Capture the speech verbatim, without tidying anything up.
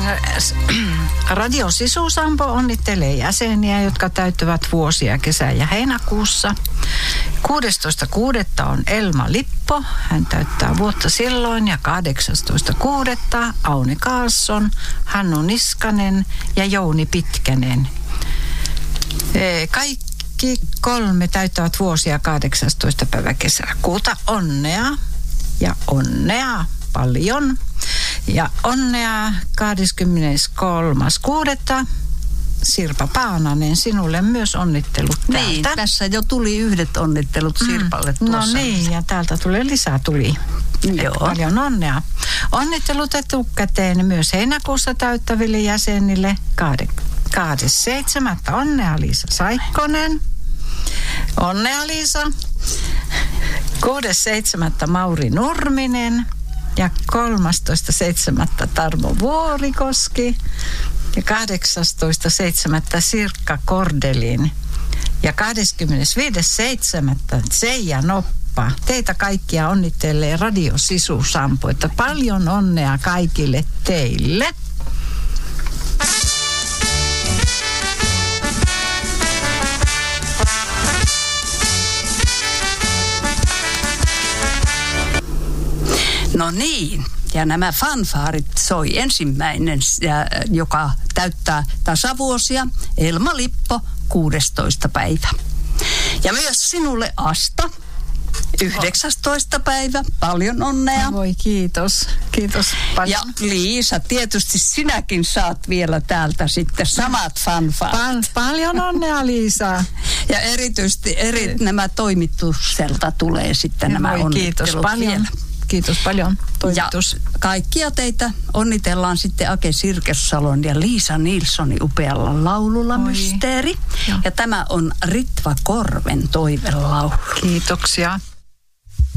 Radio Sisusampo onnittelee jäseniä, jotka täyttävät vuosia kesä- ja heinäkuussa. kuudestoista kuudetta on Elma Lippo, hän täyttää vuotta silloin, ja kahdeksastoista kuudetta Auni Karlsson, Hannu Niskanen ja Jouni Pitkänen. Kaikki kolme täyttävät vuosia kahdeksastoista päivä kesäkuuta. Onnea ja onnea paljon. Ja onnea kahdeskymmeneskolmas kuudetta Sirpa Paananen, sinulle myös onnittelut täältä. Niin, tässä jo tuli yhdet onnittelut Sirpalle mm, tuossa. No niin, ja täältä tulee lisää tuli. Joo. Paljon onnea. Onnittelut etukäteen myös heinäkuussa täyttäville jäsenille. kahdeskymmenes seitsemättä Onnea Liisa Saikkonen. Onnea Liisa. kuudes seitsemättä Mauri Nurminen. Ja kolmastoista seitsemättä Tarmo Vuorikoski. Ja kahdeksastoista seitsemättä Sirkka Kordelin. Ja kahdeskymmenesviides seitsemättä Seija Noppa. Teitä kaikkia onnittelee Radio Sisusampo. Että paljon onnea kaikille teille. No niin, ja nämä fanfaarit soi ensimmäinen, joka täyttää tasavuosia, Elma Lippo, kuudestoista päivä. Ja myös sinulle Asta, yhdeksästoista päivä, paljon onnea. Voi kiitos, kiitos paljon. Ja Liisa, tietysti sinäkin saat vielä täältä sitten samat fanfaarit. Pal- paljon onnea Liisa. Ja erityisesti eri, nämä toimitukselta tulee sitten nämä Voi, onnittelut kiitos paljon. vielä. Kiitos paljon, toimitus. Ja kaikkia teitä onnitellaan sitten Ake Sirkessalon ja Liisa Nilssonin upealla laululla Oi. Mysteeri. Ja. Ja tämä on Ritva Korven toivelaulu. Kiitoksia.